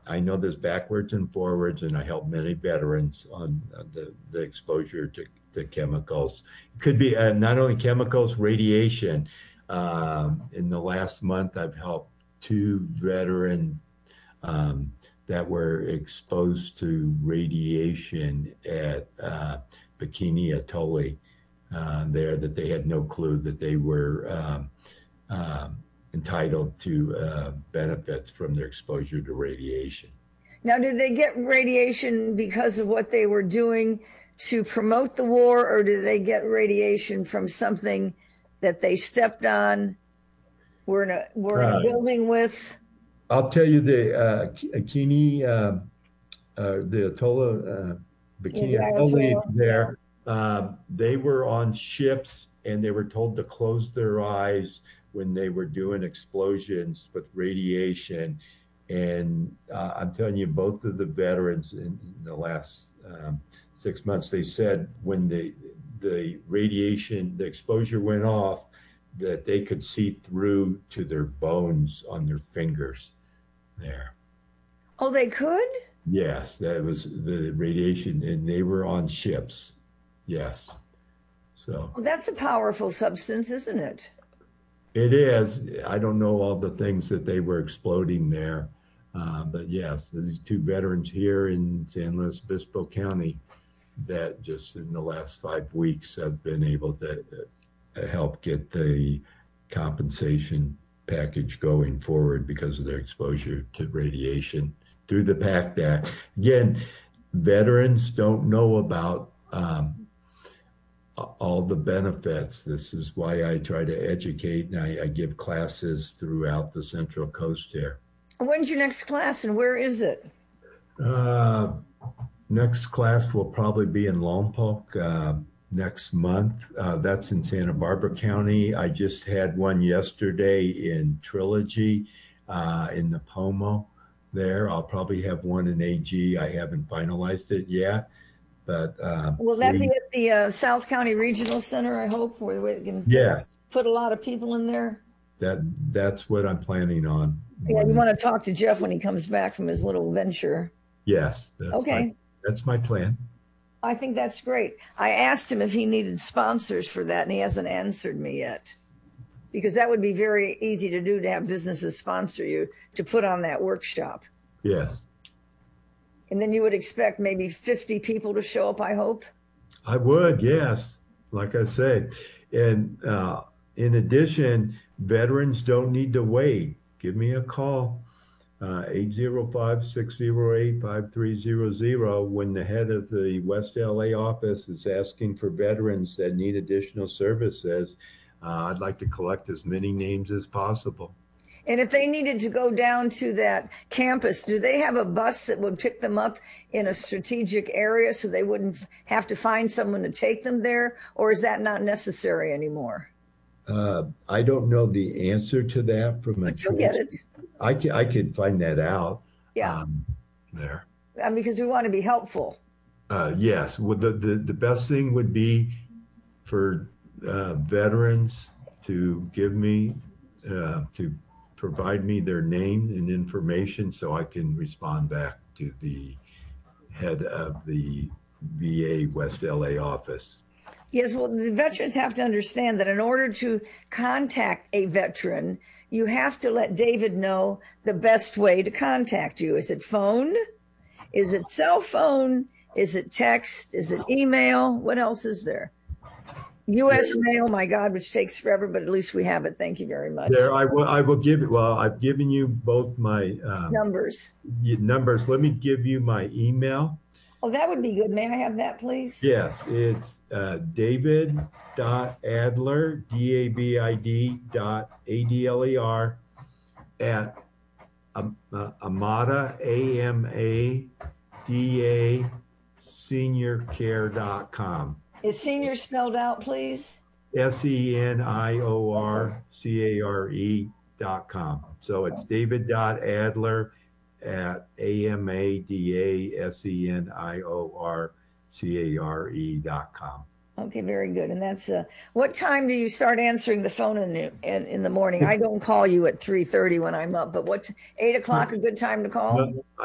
I know this backwards and forwards, and I help many veterans on the exposure to chemicals. It could be not only chemicals, radiation. In the last month, I've helped two veterans that were exposed to radiation at Bikini Atoll there, that they had no clue that they were entitled to benefits from their exposure to radiation. Now, did they get radiation because of what they were doing to promote the war, or did they get radiation from something that they stepped on, were in a building with? I'll tell you, the Bikini, the Atoll, Bikini Atoll there, they were on ships and they were told to close their eyes when they were doing explosions with radiation. And I'm telling you, both of the veterans in the last 6 months, they said when the radiation, the exposure went off, that they could see through to their bones on their fingers there. Oh, they could? Yes, that was the radiation, and they were on ships. Yes. So. Well, that's a powerful substance, isn't it? It is. I don't know all the things that they were exploding there. But yes, these two veterans here in San Luis Obispo County that just in the last 5 weeks have been able to help get the compensation package going forward because of their exposure to radiation through the PACT Act. Again, veterans don't know about all the benefits. This is why I try to educate, and I give classes throughout the Central Coast here. When's your next class and where is it? Next class will probably be in Lompoc next month. That's in Santa Barbara County. I just had one yesterday in Trilogy in Nipomo there. I'll probably have one in AG. I haven't finalized it yet. But will that be at the South County Regional Center, I hope, where we can put a lot of people in there? That's what I'm planning on. Yeah, you want to talk to Jeff when he comes back from his little venture. Yes. Okay. That's my plan. I think that's great. I asked him if he needed sponsors for that, and he hasn't answered me yet. Because that would be very easy to do, to have businesses sponsor you to put on that workshop. Yes. And then you would expect maybe 50 people to show up, I hope? I would, yes. Like I say. And in addition, veterans don't need to wait. Give me a call, 805-608-5300. When the head of the West LA office is asking for veterans that need additional services, I'd like to collect as many names as possible. And if they needed to go down to that campus, do they have a bus that would pick them up in a strategic area so they wouldn't have to find someone to take them there? Or is that not necessary anymore? I don't know the answer to that from a. But you'll get it. I could find that out. Yeah. There. Because we want to be helpful. Yes. Well, the best thing would be for veterans to give me to provide me their name and information so I can respond back to the head of the VA West LA office. Yes, well, the veterans have to understand that in order to contact a veteran, you have to let David know the best way to contact you. Is it phone? Is it cell phone? Is it text? Is it email? What else is there? U.S. mail, my God, which takes forever, but at least we have it. Thank you very much. There, I will give it. Well, I've given you both my numbers. Numbers. Let me give you my email. Oh, that would be good. May I have that, please? Yes, it's david.adler, DABID.ADLER at Amada, AMADA, seniorcare.com. Is senior spelled out, please? SENIORCARE.com. So it's david.adler at AMADASENIORCARE.com. Okay, very good. And that's what time do you start answering the phone in the morning? I don't call you at 3:30 when I'm up, but 8 o'clock a good time to call?